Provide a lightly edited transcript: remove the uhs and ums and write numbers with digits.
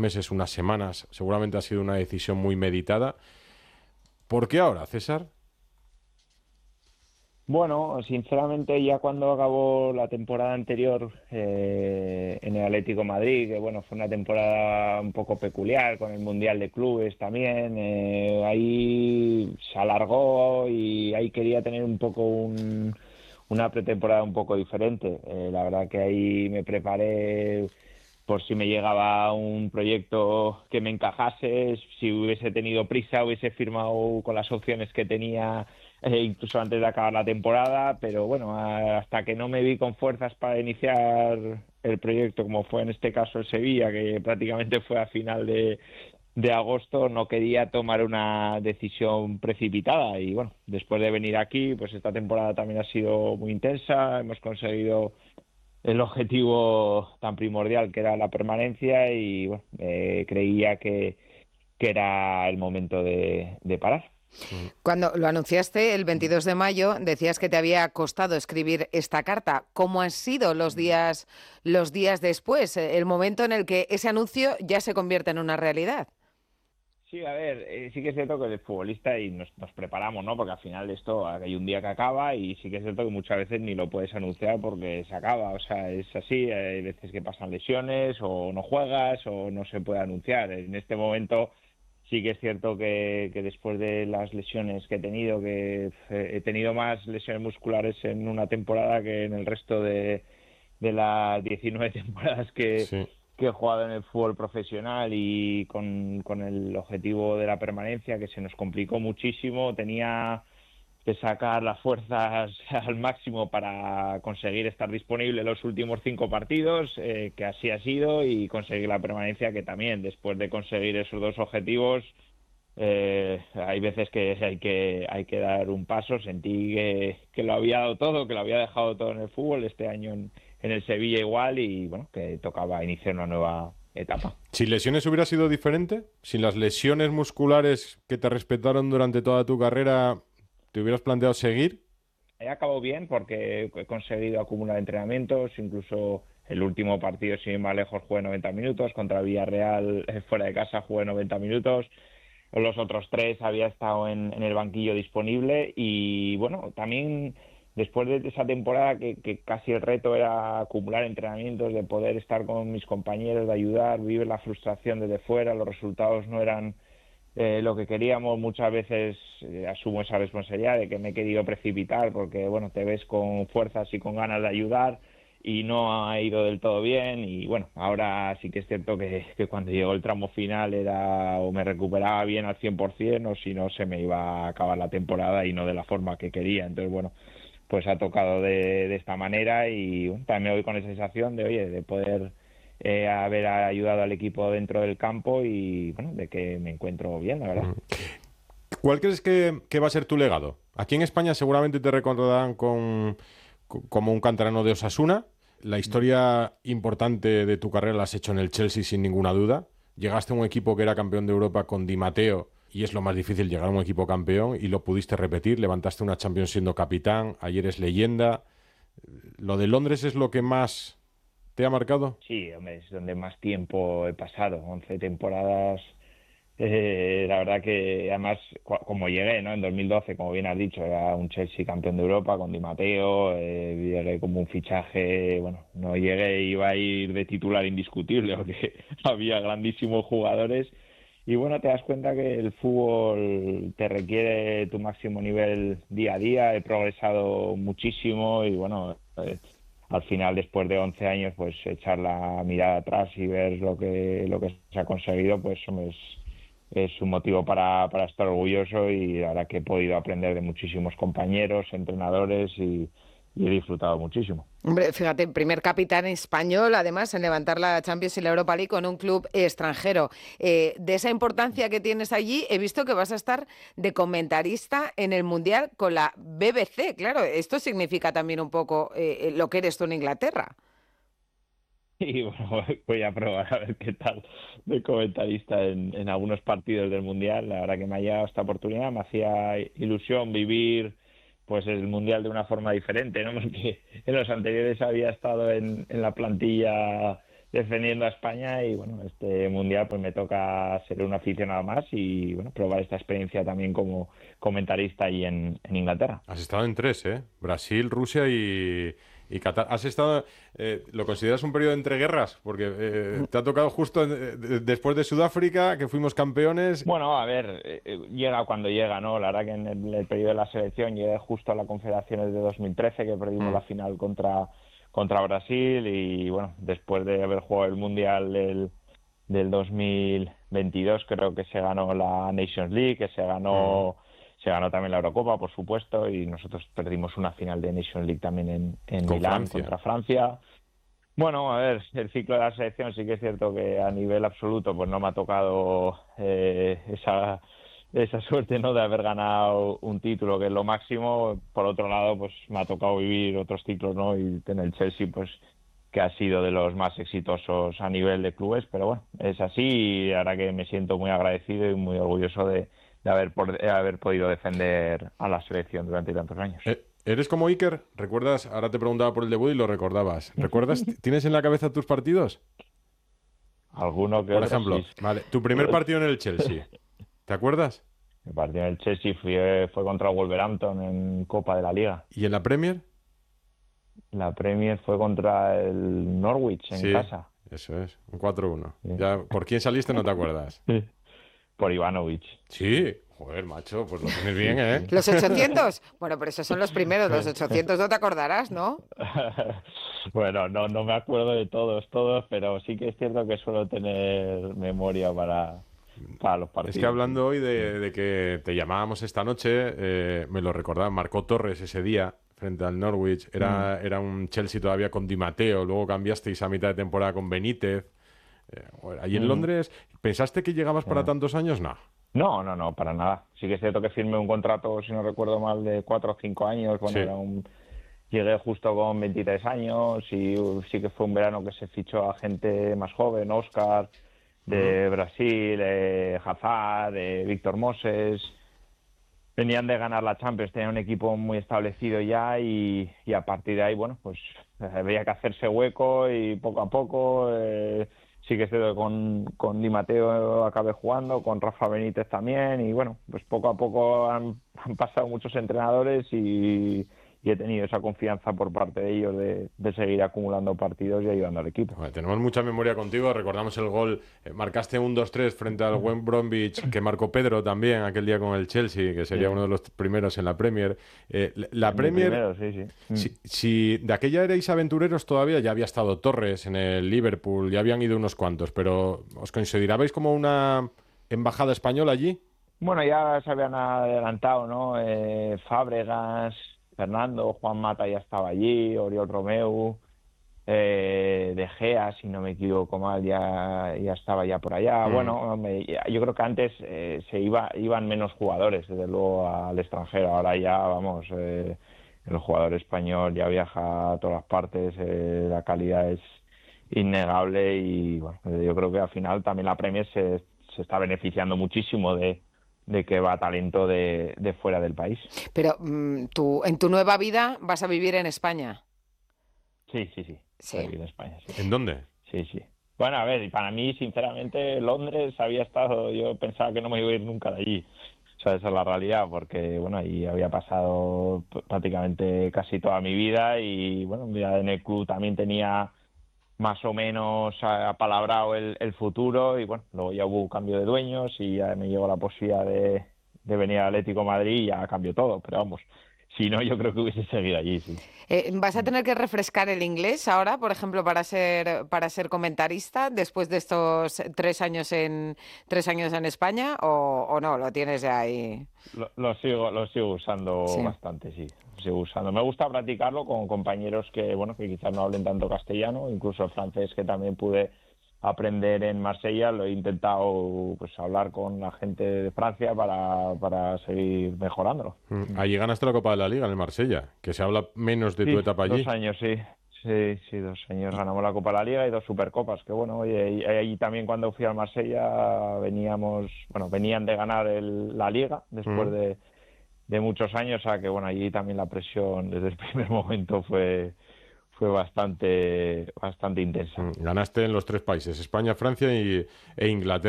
meses, unas semanas. Seguramente ha sido una decisión muy meditada. ¿Por qué ahora, César? Bueno, sinceramente ya cuando acabó la temporada anterior en el Atlético de Madrid, que bueno, fue una temporada un poco peculiar con el Mundial de Clubes también, ahí se alargó y ahí quería tener un poco una pretemporada un poco diferente. La verdad que ahí me preparé por si me llegaba un proyecto que me encajase, si hubiese tenido prisa, hubiese firmado con las opciones que tenía incluso antes de acabar la temporada, pero bueno, hasta que no me vi con fuerzas para iniciar el proyecto, como fue en este caso el Sevilla, que prácticamente fue a final de agosto, no quería tomar una decisión precipitada y bueno, después de venir aquí, pues esta temporada también ha sido muy intensa, hemos conseguido el objetivo tan primordial que era la permanencia y bueno, creía que era el momento de parar. Cuando lo anunciaste el 22 de mayo, decías que te había costado escribir esta carta. ¿Cómo han sido los días después, el momento en el que ese anuncio ya se convierte en una realidad? Sí, a ver, sí que es cierto que eres futbolista y nos preparamos, ¿no? Porque al final de esto hay un día que acaba y sí que es cierto que muchas veces ni lo puedes anunciar porque se acaba, o sea, es así, hay veces que pasan lesiones o no juegas o no se puede anunciar. En este momento sí que es cierto que después de las lesiones que he tenido, que he tenido más lesiones musculares en una temporada que en el resto de las 19 temporadas Sí. que he jugado en el fútbol profesional y con el objetivo de la permanencia, que se nos complicó muchísimo. Tenía que sacar las fuerzas al máximo para conseguir estar disponible en los últimos 5 partidos, que así ha sido, y conseguir la permanencia, que también, después de conseguir esos dos objetivos, hay veces que hay que dar un paso. Sentí que lo había dado todo, que lo había dejado todo en el fútbol, este año en el Sevilla igual, y bueno, que tocaba iniciar una nueva etapa. ¿Sin lesiones hubiera sido diferente? ¿Sin las lesiones musculares que te respetaron durante toda tu carrera, te hubieras planteado seguir? He acabado bien porque he conseguido acumular entrenamientos, incluso el último partido, sin ir más lejos, jugué 90 minutos, contra Villarreal fuera de casa jugué 90 minutos, los otros 3 había estado en el banquillo disponible y bueno, también después de esa temporada que casi el reto era acumular entrenamientos, de poder estar con mis compañeros, de ayudar, vivir la frustración desde fuera, los resultados no eran lo que queríamos. Muchas veces asumo esa responsabilidad de que me he querido precipitar porque bueno, te ves con fuerzas y con ganas de ayudar y no ha ido del todo bien y bueno, ahora sí que es cierto que cuando llegó el tramo final era o me recuperaba bien al 100% o si no se me iba a acabar la temporada y no de la forma que quería. Entonces bueno, pues ha tocado de esta manera y bueno, también me voy con esa sensación de oye, de poder haber ayudado al equipo dentro del campo y bueno, de que me encuentro bien, la verdad. ¿Cuál crees que va a ser tu legado? Aquí en España seguramente te recordarán como un canterano de Osasuna. La historia importante de tu carrera la has hecho en el Chelsea sin ninguna duda. Llegaste a un equipo que era campeón de Europa con Di Matteo y es lo más difícil llegar a un equipo campeón y lo pudiste repetir. Levantaste una Champions siendo capitán, ayer es leyenda. ¿Lo de Londres es lo que más te ha marcado? Sí, hombre, es donde más tiempo he pasado, 11 temporadas. La verdad que además, como llegué, ¿no? En 2012, como bien has dicho, era un Chelsea campeón de Europa con Di Matteo, llegué como un fichaje, bueno, no llegué, iba a ir de titular indiscutible porque había grandísimos jugadores y bueno, te das cuenta que el fútbol te requiere tu máximo nivel día a día, he progresado muchísimo y bueno, al final, después de 11 años, pues echar la mirada atrás y ver lo que se ha conseguido, pues hombre, es un motivo para estar orgulloso y la verdad que he podido aprender de muchísimos compañeros, entrenadores y he disfrutado muchísimo. Hombre, fíjate, primer capitán español, además, en levantar la Champions y la Europa League con un club extranjero. De esa importancia que tienes allí, he visto que vas a estar de comentarista en el Mundial con la BBC. Claro, esto significa también un poco lo que eres tú en Inglaterra. Y bueno, voy a probar a ver qué tal de comentarista en algunos partidos del Mundial. La verdad que me ha llegado esta oportunidad, me hacía ilusión vivir pues el Mundial de una forma diferente, ¿no? Porque en los anteriores había estado en la plantilla defendiendo a España y bueno, este mundial pues me toca ser un aficionado más y bueno, probar esta experiencia también como comentarista ahí en Inglaterra. Has estado en tres, ¿eh? Brasil, Rusia y Qatar. ¿Has estado, lo consideras un periodo entre guerras? Porque te ha tocado justo después de Sudáfrica, que fuimos campeones. Bueno, a ver, llega cuando llega, ¿no? La verdad que en el periodo de la selección llegué justo a la Confederaciones de 2013, que perdimos la final contra Brasil y bueno, después de haber jugado el Mundial del 2022 creo que se ganó la Nations League, que se ganó también la Eurocopa, por supuesto, y nosotros perdimos una final de Nations League también en Con Milán Francia. contra Francia. Bueno, a ver, el ciclo de la selección sí que es cierto que a nivel absoluto pues no me ha tocado esa suerte, ¿no?, de haber ganado un título que es lo máximo. Por otro lado, pues me ha tocado vivir otros ciclos, ¿no? Y en el Chelsea pues que ha sido de los más exitosos a nivel de clubes, pero bueno, es así y ahora que me siento muy agradecido y muy orgulloso de haber podido defender a la selección durante tantos años. ¿Eres como Iker? ¿Recuerdas? Ahora te preguntaba por el debut y lo recordabas. ¿Recuerdas? ¿Tienes en la cabeza tus partidos? Alguno que Por otro, ejemplo, sí. vale, tu primer partido en el Chelsea. ¿Te acuerdas? El partido del Chelsea fue contra el Wolverhampton en Copa de la Liga. ¿Y en la Premier? La Premier fue contra el Norwich en Sí, casa. eso es, un 4-1. Sí. Ya, ¿por quién saliste no te acuerdas? Por Ivanovic. Sí, joder, macho, pues lo tienes bien, ¿eh? ¿Los 800? Bueno, pero esos son los primeros, los 800 no te acordarás, ¿no? Bueno, no me acuerdo de todos, pero sí que es cierto que suelo tener memoria para los partidos. Es que hablando hoy de que te llamábamos esta noche, me lo recordaba, marcó Torres ese día frente al Norwich, era un Chelsea todavía con Di Matteo, luego cambiasteis a mitad de temporada con Benítez. Allí en Londres, ¿pensaste que llegabas para tantos años? No. No, para nada. Sí que es cierto que firmé un contrato, si no recuerdo mal, de 4 o 5 años. Bueno, Sí. Llegué justo con 23 años y sí que fue un verano que se fichó a gente más joven, Oscar, de Brasil, Hazard, Víctor Moses. Venían de ganar la Champions, tenían un equipo muy establecido ya y a partir de ahí, bueno, pues había que hacerse hueco y poco a poco... sí que es cierto que con Di Matteo acabé jugando, con Rafa Benítez también y bueno, pues poco a poco han pasado muchos entrenadores y he tenido esa confianza por parte de ellos de seguir acumulando partidos y ayudando al equipo. Bueno, tenemos mucha memoria contigo, recordamos el gol, marcaste un 2-3 frente al West Bromwich, que marcó Pedro también aquel día con el Chelsea, que sería uno de los primeros en la Premier. La Premier, Primero, sí. si de aquella erais aventureros todavía, ya había estado Torres en el Liverpool, ya habían ido unos cuantos, pero ¿os considerabais como una embajada española allí? Bueno, ya se habían adelantado, ¿no? Fábregas, Fernando, Juan Mata ya estaba allí, Oriol Romeu, De Gea, si no me equivoco mal, ya estaba ya por allá. Bueno, yo creo que antes iban menos jugadores, desde luego, al extranjero. Ahora ya, vamos, el jugador español ya viaja a todas las partes, la calidad es innegable y bueno, yo creo que al final también la Premier se está beneficiando muchísimo de que va talento de fuera del país. Pero tú, en tu nueva vida vas a vivir en España. Sí. Sí. Voy a vivir en España, sí. ¿En dónde? Sí. Bueno, a ver, y para mí, sinceramente, Londres había estado, yo pensaba que no me iba a ir nunca de allí. O sea, esa es la realidad, porque, bueno, ahí había pasado prácticamente casi toda mi vida y, bueno, ya en el club también tenía más o menos apalabrado el futuro y, bueno, luego ya hubo un cambio de dueños y ya me llegó la posibilidad de venir al Atlético de Madrid y ya cambió todo, pero vamos, si no, yo creo que hubiese seguido allí, sí. ¿Vas a tener que refrescar el inglés ahora, por ejemplo, para ser comentarista después de estos 3 años en España o no? ¿Lo tienes ya ahí? Lo sigo usando Sí. bastante, sí. Lo sigo usando. Me gusta practicarlo con compañeros que, bueno, que quizás no hablen tanto castellano, incluso el francés que también pude aprender en Marsella, lo he intentado pues hablar con la gente de Francia para seguir mejorándolo. Allí ganaste la Copa de la Liga en el Marsella, que se habla menos de tu etapa allí. 2 años, sí. Sí, 2 años ganamos la Copa de la Liga y 2 Supercopas, que bueno, oye, y ahí también cuando fui al Marsella venían de ganar la Liga después de muchos años, o sea que bueno, allí también la presión desde el primer momento fue fue bastante intensa. Ganaste en los 3 países, España, Francia e Inglaterra.